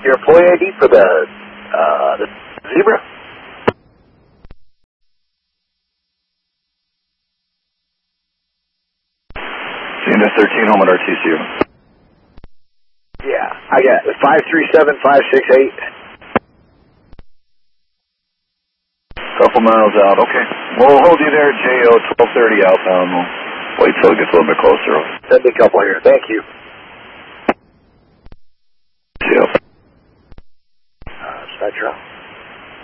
your employee ID for the Zebra? Unit 13, home at RTCU. Yeah, I got 537568. Couple miles out, okay. We'll hold you there, JO 1230 outbound. We'll wait till it gets a little bit closer. Send me a couple here. Thank you. Yep. Spectrum.